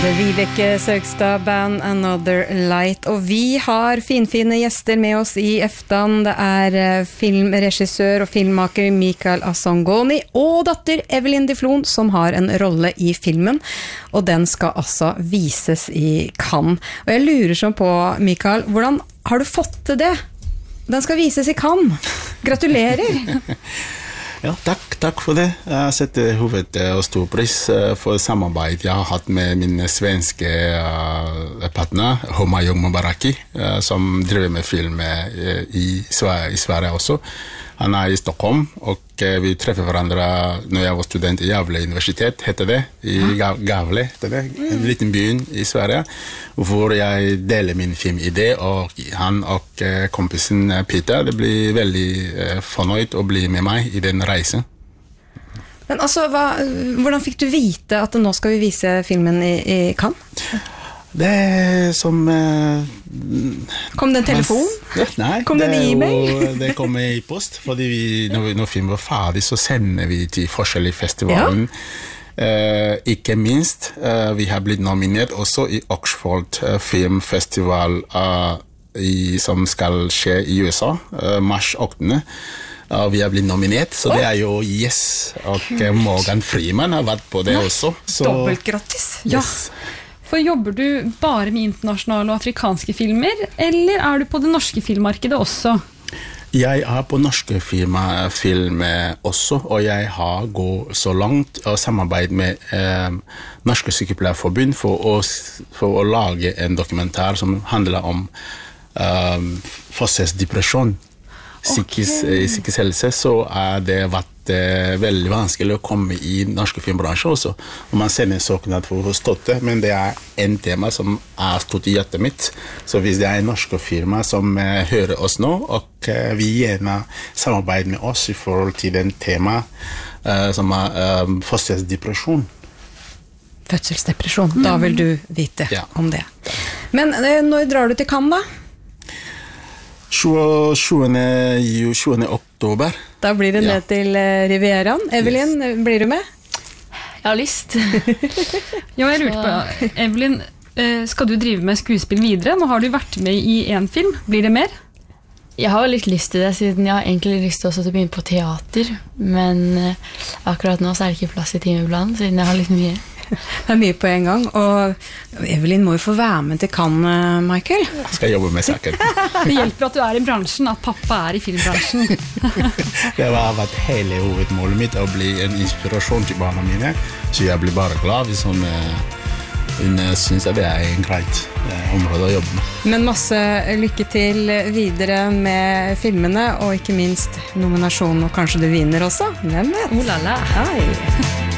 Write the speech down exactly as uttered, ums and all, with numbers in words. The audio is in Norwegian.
Vibeke Søgstad, Band Another Light, og vi har finfine gjester med oss i Eftan. Det er filmregissør og filmmaker Mikael Assongoni og datter Evelyn Deflon som har en rolle i filmen, og den skal altså vises i Cannes. Og jeg lurer sånn på, Mikael, hvordan har du fått til det? Den skal vises i Cannes. Gratulerer! Ja, takk, takk for det. Jeg setter hoved og stor pris for samarbeid jeg har hatt med min svenske uh, partner, Homayong Mubaraki, uh, som driver med film uh, i, Sverige, i Sverige også. Han er i Stockholm, og uh, vi treffer hverandre når jeg var student i Gavle universitet, heter det, i Gavle, heter det, en liten byen i Sverige, hvor jeg deler min filmidé, og han og uh, kompisen Peter, det blir veldig uh, fornøyd å bli med meg i den reisen. Men altså, hva, hvordan fikk du vite at nå skal vi vise filmen i, i Cannes? Det er som... Uh, kom det en telefon? Ja, nei, kom det en e-mail? Det kom en e-post, fordi vi, når, når filmen var ferdig, så sender vi til forskjellige festivalen. Ja. Uh, ikke minst, uh, vi har blitt nominert også i Oxford uh, Film Festival, uh, i, som skal skje i U S A, uh, mars åttende. Uh, vi har blitt nominert, så oh. det er jo yes, og uh, Morgan Freeman har vært på det ja. Også. Så, dobbelt grattis! Ja. Yes. For jobber du bare med internasjonale og afrikanske filmer, eller er du på det norske filmmarkedet også? Jeg er på norske filmer, filmer også, og jeg har gått så langt og samarbeidet med eh, Norske Sykepleierforbund for å, for å lage en dokumentar som handler om eh, fostersdepresjon. Psykisk, okay. psykisk helse, så er det vært eh, veldig vanskelig å komme i norske filmbransjer også. Og man sender søknad for å støtte, men det er en tema som er stått i hjertet mitt. Så hvis det er en norsk firma som eh, hører oss nå, og eh, vi gjerne samarbeider med oss i forhold til den tema eh, som er eh, fostersdepresjon. Fødselsdepresjon, mm. da vil du vite ja. Om det. Men eh, når drar du til Cannes da? tjuende oktober. Da blir det ned ja. Til Rivieraen. Evelyn, yes. Blir du med? Jeg har lyst. Ja, jeg lurte på, Evelyn, skal du drive med skuespill videre? Nå har du vært med i en film. Blir det mer? Jeg har litt lyst til det, siden jeg har egentlig lyst til også til å begynne på teater. Men akkurat nå så er det ikke plass i timeplanen, siden jeg har litt mye. Det er mye på en gang, og Evelyn må jo få være med til Cannes, Michael. Jeg skal jobbe med saken. Det hjelper at du er i bransjen, at pappa er i filmbransjen. Det har vært hele hovedmålet mitt å bli en inspirasjon til barna mine, så jeg blir bare glad hvis hun, hun synes at det er en greit område å jobbe med. Men masse lykke til videre med filmene, og ikke minst nominasjon, og kanskje du vinner også. Hvem vet? Oh la la. Hei.